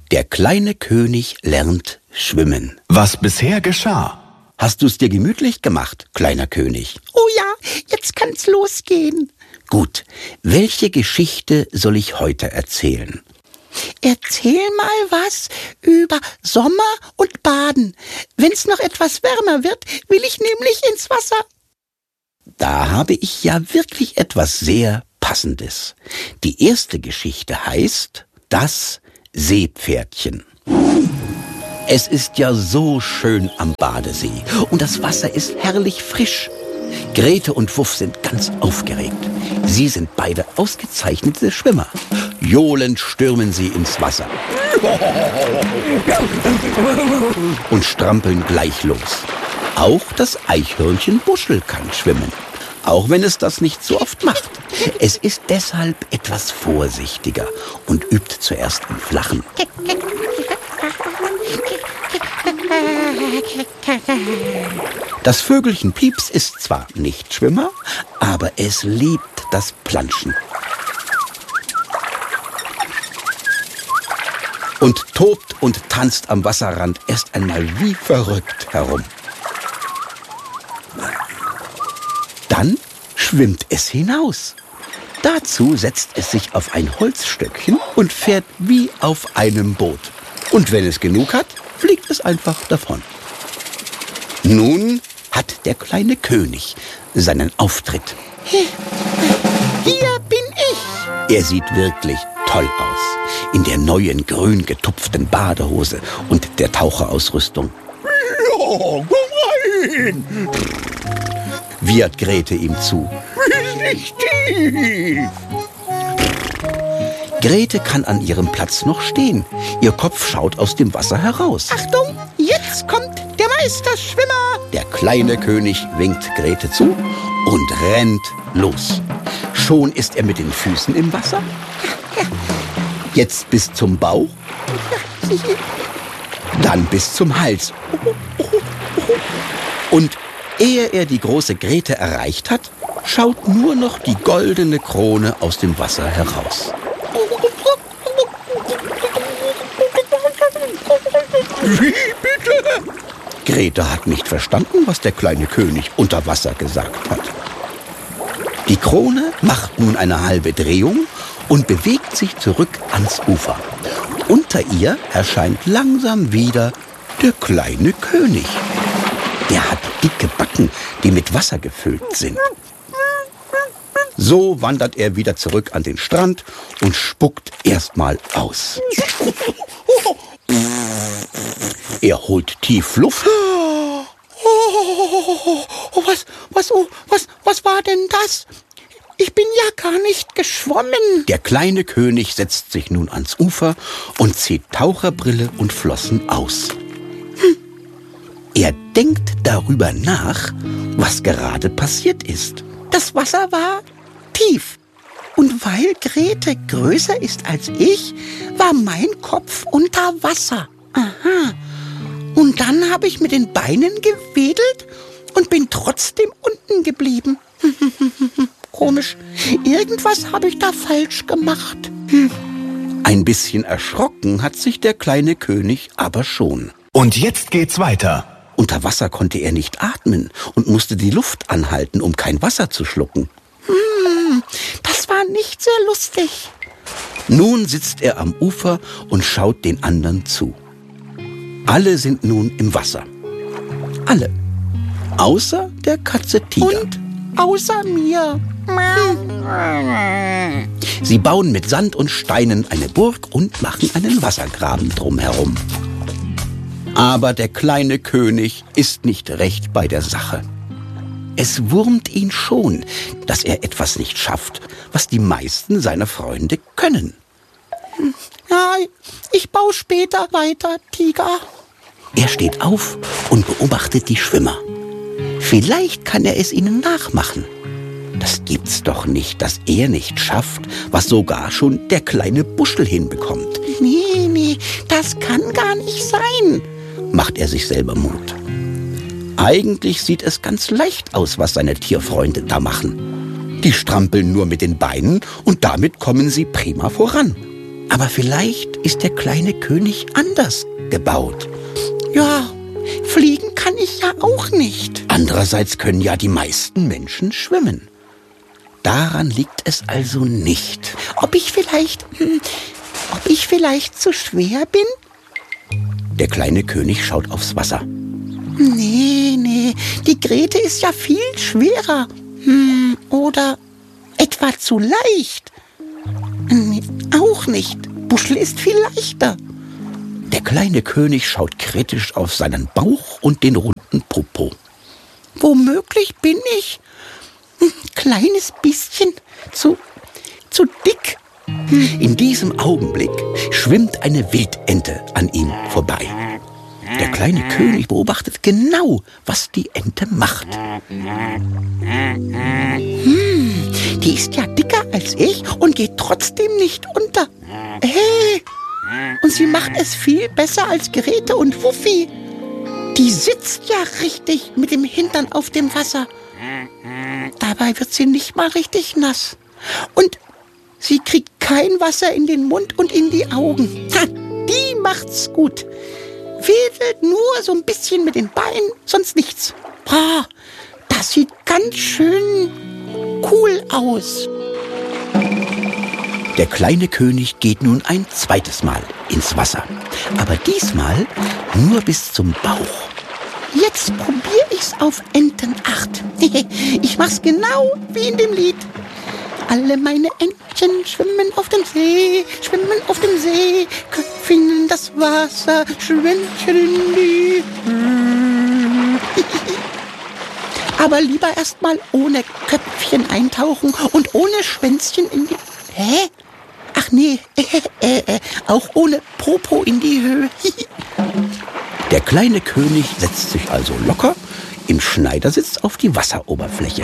Der kleine König lernt schwimmen. Was bisher geschah. Hast du's dir gemütlich gemacht, kleiner König? Oh ja, jetzt kann's losgehen. Gut, welche Geschichte soll ich heute erzählen? Erzähl mal was über Sommer und Baden. Wenn's noch etwas wärmer wird, will ich nämlich ins Wasser. Da habe ich ja wirklich etwas sehr Passendes. Die erste Geschichte heißt Das Seepferdchen. Es ist ja so schön am Badesee und das Wasser ist herrlich frisch. Grete und Wuff sind ganz aufgeregt. Sie sind beide ausgezeichnete Schwimmer. Johlend stürmen sie ins Wasser und strampeln gleich los. Auch das Eichhörnchen Buschel kann schwimmen, auch wenn es das nicht so oft macht. Es ist deshalb etwas vorsichtiger und übt zuerst im Flachen. Das Vögelchen Pieps ist zwar nicht Schwimmer, aber es liebt das Planschen. Und tobt und tanzt am Wasserrand erst einmal wie verrückt herum. Dann schwimmt es hinaus. Dazu setzt es sich auf ein Holzstöckchen und fährt wie auf einem Boot. Und wenn es genug hat, fliegt es einfach davon. Nun hat der kleine König seinen Auftritt. Hier bin ich. Er sieht wirklich toll aus. In der neuen grün getupften Badehose und der Taucherausrüstung. Ja, komm rein. Wiehert Grete ihm zu. Nicht tief. Grete kann an ihrem Platz noch stehen. Ihr Kopf schaut aus dem Wasser heraus. Achtung, jetzt kommt der Meisterschwimmer. Der kleine König winkt Grete zu und rennt los. Schon ist er mit den Füßen im Wasser. Jetzt bis zum Bauch. Dann bis zum Hals. Und ehe er die große Grete erreicht hat, schaut nur noch die goldene Krone aus dem Wasser heraus. Wie bitte? Grete hat nicht verstanden, was der kleine König unter Wasser gesagt hat. Die Krone macht nun eine halbe Drehung und bewegt sich zurück ans Ufer. Unter ihr erscheint langsam wieder der kleine König. Der hat dicke Backen, die mit Wasser gefüllt sind. So wandert er wieder zurück an den Strand und spuckt erstmal aus. Er holt tief Luft. Was war denn das? Ich bin ja gar nicht geschwommen. Der kleine König setzt sich nun ans Ufer und zieht Taucherbrille und Flossen aus. Er denkt darüber nach, was gerade passiert ist. Das Wasser war tief. Und weil Grete größer ist als ich, war mein Kopf unter Wasser. Aha. Und dann habe ich mit den Beinen gewedelt und bin trotzdem unten geblieben. Komisch. Irgendwas habe ich da falsch gemacht. Ein bisschen erschrocken hat sich der kleine König aber schon. Und jetzt geht's weiter. Unter Wasser konnte er nicht atmen und musste die Luft anhalten, um kein Wasser zu schlucken. Das war nicht sehr lustig. Nun sitzt er am Ufer und schaut den anderen zu. Alle sind nun im Wasser. Alle. Außer der Katze Tiger. Und außer mir. Sie bauen mit Sand und Steinen eine Burg und machen einen Wassergraben drumherum. Aber der kleine König ist nicht recht bei der Sache. Es wurmt ihn schon, dass er etwas nicht schafft, was die meisten seiner Freunde können. Ja, ich baue später weiter, Tiger. Er steht auf und beobachtet die Schwimmer. Vielleicht kann er es ihnen nachmachen. Das gibt's doch nicht, dass er nicht schafft, was sogar schon der kleine Buschel hinbekommt. Nee, das kann gar nicht sein, macht er sich selber Mut. Eigentlich sieht es ganz leicht aus, was seine Tierfreunde da machen. Die strampeln nur mit den Beinen und damit kommen sie prima voran. Aber vielleicht ist der kleine König anders gebaut. Ja, fliegen kann ich ja auch nicht. Andererseits können ja die meisten Menschen schwimmen. Daran liegt es also nicht. Ob ich vielleicht zu schwer bin? Der kleine König schaut aufs Wasser. Nee, die Grete ist ja viel schwerer. Oder etwa zu leicht? Nee, auch nicht. Buschel ist viel leichter. Der kleine König schaut kritisch auf seinen Bauch und den runden Popo. Womöglich bin ich ein kleines bisschen zu dick. In diesem Augenblick schwimmt eine Wildente an ihm vorbei. Der kleine König beobachtet genau, was die Ente macht. Die ist ja dicker als ich und geht trotzdem nicht unter. Hey, und sie macht es viel besser als Grete und Wuffi. Die sitzt ja richtig mit dem Hintern auf dem Wasser. Dabei wird sie nicht mal richtig nass. Und sie kriegt kein Wasser in den Mund und in die Augen. Die macht's gut. Wedelt nur so ein bisschen mit den Beinen, sonst nichts. Das sieht ganz schön cool aus. Der kleine König geht nun ein zweites Mal ins Wasser. Aber diesmal nur bis zum Bauch. Jetzt probiere ich's auf Entenacht. Ich mach's genau wie in dem Lied. Alle meine Entchen schwimmen auf dem See, Köpfchen in das Wasser, Schwänzchen in die Höhe. Aber lieber erstmal ohne Köpfchen eintauchen und ohne Schwänzchen in die... Hä? Ach nee, auch ohne Popo in die Höhe. Der kleine König setzt sich also locker im Schneidersitz auf die Wasseroberfläche.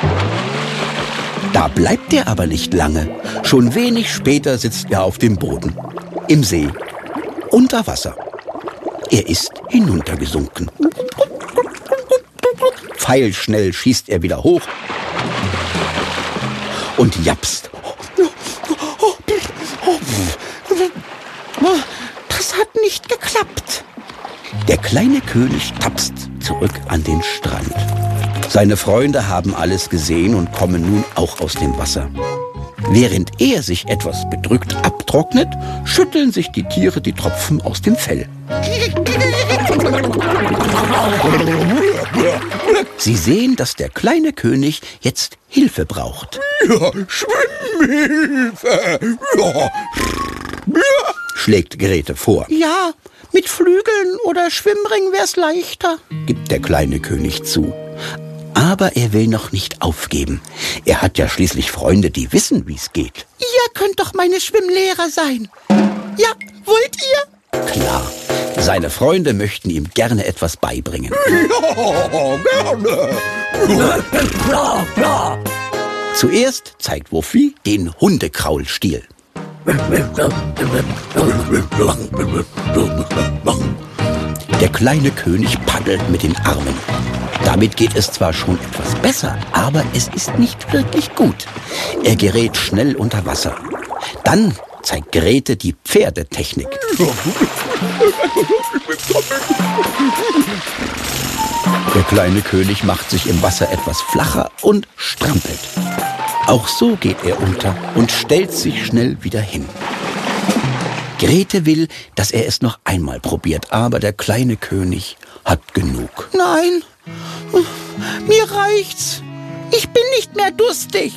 Da bleibt er aber nicht lange. Schon wenig später sitzt er auf dem Boden, im See, unter Wasser. Er ist hinuntergesunken. Pfeilschnell schießt er wieder hoch und japst. Das hat nicht geklappt. Der kleine König tapst zurück an den Strand. Seine Freunde haben alles gesehen und kommen nun auch aus dem Wasser. Während er sich etwas bedrückt abtrocknet, schütteln sich die Tiere die Tropfen aus dem Fell. Sie sehen, dass der kleine König jetzt Hilfe braucht. Ja, Schwimmhilfe! Ja. Schlägt Grete vor, Ja, mit Flügeln oder Schwimmring wär's leichter. gibt der kleine König zu. Aber er will noch nicht aufgeben. Er hat ja schließlich Freunde, die wissen, wie's geht. Ihr könnt doch meine Schwimmlehrer sein. Ja, wollt ihr? Klar, seine Freunde möchten ihm gerne etwas beibringen. Ja, gerne. Zuerst zeigt Wuffi den Hundekraulstil. Der kleine König paddelt mit den Armen. Damit geht es zwar schon etwas besser, aber es ist nicht wirklich gut. Er gerät schnell unter Wasser. Dann zeigt Grete die Pferdetechnik. Der kleine König macht sich im Wasser etwas flacher und strampelt. Auch so geht er unter und stellt sich schnell wieder hin. Grete will, dass er es noch einmal probiert, aber der kleine König hat genug. Nein, mir reicht's. Ich bin nicht mehr durstig.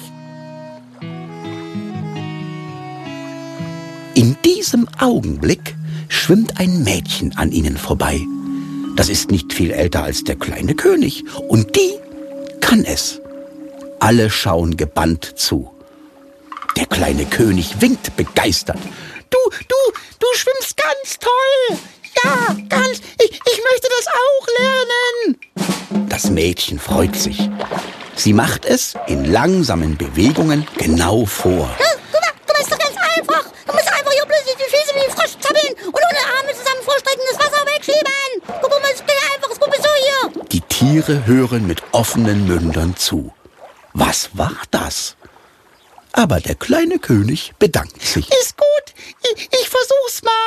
In diesem Augenblick schwimmt ein Mädchen an ihnen vorbei. Das ist nicht viel älter als der kleine König und die kann es. Alle schauen gebannt zu. Der kleine König winkt begeistert. Du schwimmst ganz toll. Ja, ganz. Ich möchte das auch lernen. Das Mädchen freut sich. Sie macht es in langsamen Bewegungen genau vor. Guck mal, ist doch ganz einfach. Du musst einfach hier bloß die Füße wie ein Frosch zappeln und ohne Arme zusammen vorstrecken, das Wasser wegschieben. Guck mal, ist ganz einfach. Guck mal so hier. Die Tiere hören mit offenen Mündern zu. Was war das? Aber der kleine König bedankt sich. Ist gut. Ich versuch's mal.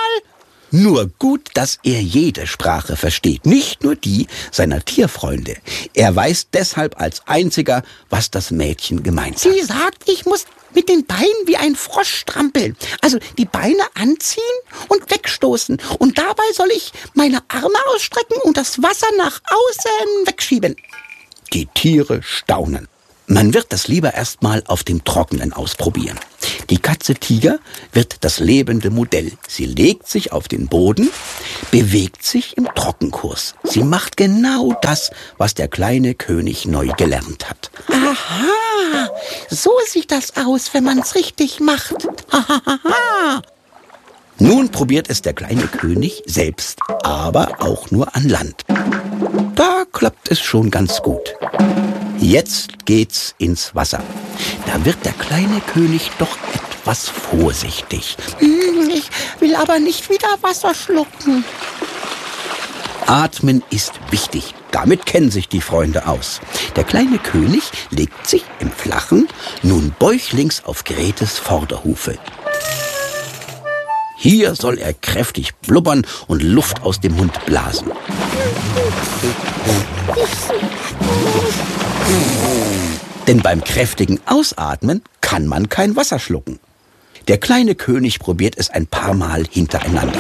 Nur gut, dass er jede Sprache versteht, nicht nur die seiner Tierfreunde. Er weiß deshalb als einziger, was das Mädchen gemeint hat. Sie sagt, ich muss mit den Beinen wie ein Frosch strampeln. Also die Beine anziehen und wegstoßen. Und dabei soll ich meine Arme ausstrecken und das Wasser nach außen wegschieben. Die Tiere staunen. Man wird das lieber erstmal auf dem Trockenen ausprobieren. Die Katze Tiger wird das lebende Modell. Sie legt sich auf den Boden, bewegt sich im Trockenkurs. Sie macht genau das, was der kleine König neu gelernt hat. Aha, so sieht das aus, wenn man's richtig macht. Aha. Nun probiert es der kleine König selbst, aber auch nur an Land. Da klappt es schon ganz gut. Jetzt geht's ins Wasser. Da wird der kleine König doch etwas vorsichtig. Ich will aber nicht wieder Wasser schlucken. Atmen ist wichtig. Damit kennen sich die Freunde aus. Der kleine König legt sich im Flachen nun bäuchlings auf Gretes Vorderhufe. Hier soll er kräftig blubbern und Luft aus dem Mund blasen. Denn beim kräftigen Ausatmen kann man kein Wasser schlucken. Der kleine König probiert es ein paar Mal hintereinander.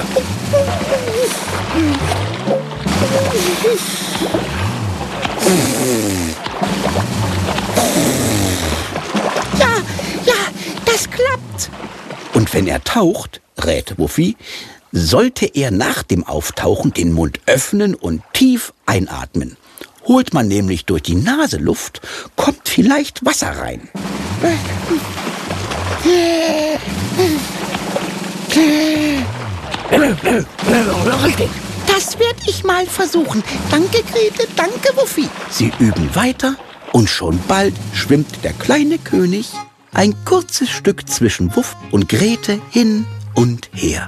Ja, das klappt. Und wenn er taucht, rät Wuffi, sollte er nach dem Auftauchen den Mund öffnen und tief einatmen. Holt man nämlich durch die Nase Luft, kommt vielleicht Wasser rein. Richtig. Das werde ich mal versuchen. Danke, Grete, danke, Wuffi. Sie üben weiter und schon bald schwimmt der kleine König ein kurzes Stück zwischen Wuff und Grete hin und her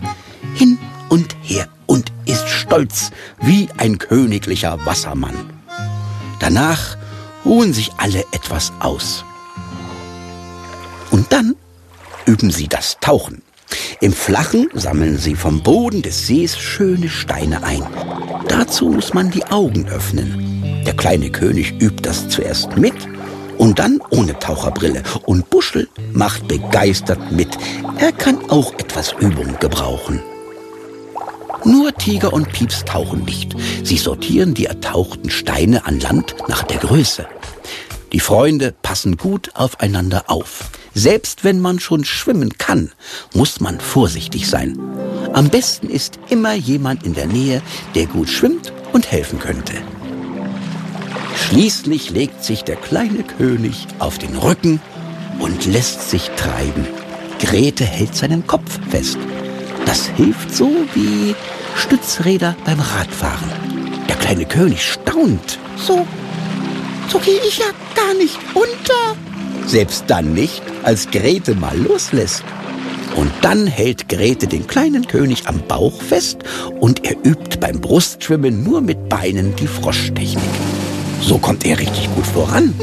und ist stolz wie ein königlicher Wassermann. Danach ruhen sich alle etwas aus. Und dann üben sie das Tauchen. Im Flachen sammeln sie vom Boden des Sees schöne Steine ein. Dazu muss man die Augen öffnen. Der kleine König übt das zuerst mit und dann ohne Taucherbrille. Und Buschel macht begeistert mit. Er kann auch etwas Übung gebrauchen. Nur Tiger und Pieps tauchen nicht. Sie sortieren die ertauchten Steine an Land nach der Größe. Die Freunde passen gut aufeinander auf. Selbst wenn man schon schwimmen kann, muss man vorsichtig sein. Am besten ist immer jemand in der Nähe, der gut schwimmt und helfen könnte. Schließlich legt sich der kleine König auf den Rücken und lässt sich treiben. Grete hält seinen Kopf fest. Das hilft so wie Stützräder beim Radfahren. Der kleine König staunt. So gehe ich ja gar nicht unter. Selbst dann nicht, als Grete mal loslässt. Und dann hält Grete den kleinen König am Bauch fest und er übt beim Brustschwimmen nur mit Beinen die Froschtechnik. So kommt er richtig gut voran.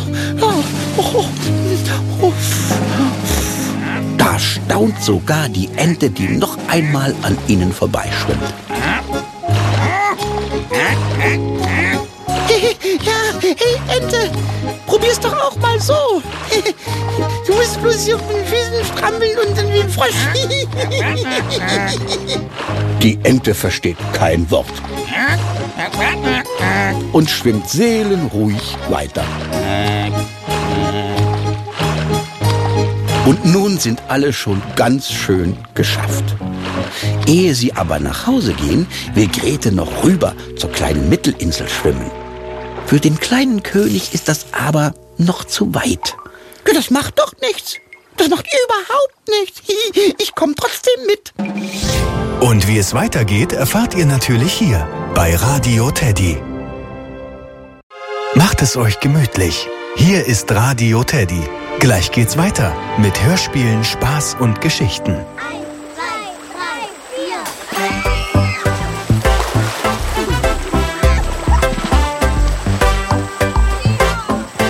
Da staunt sogar die Ente, die noch einmal an ihnen vorbeischwimmt. Ja, hey Ente, probier's doch auch mal so. Du musst bloß hier auf den Füßen strampeln und dann wie ein Frosch. Die Ente versteht kein Wort und schwimmt seelenruhig weiter. Und nun sind alle schon ganz schön geschafft. Ehe sie aber nach Hause gehen, will Grete noch rüber zur kleinen Mittelinsel schwimmen. Für den kleinen König ist das aber noch zu weit. Ja, das macht doch nichts. Das macht überhaupt nichts. Ich komme trotzdem mit. Und wie es weitergeht, erfahrt ihr natürlich hier bei Radio Teddy. Macht es euch gemütlich. Hier ist Radio Teddy. Gleich geht's weiter mit Hörspielen, Spaß und Geschichten.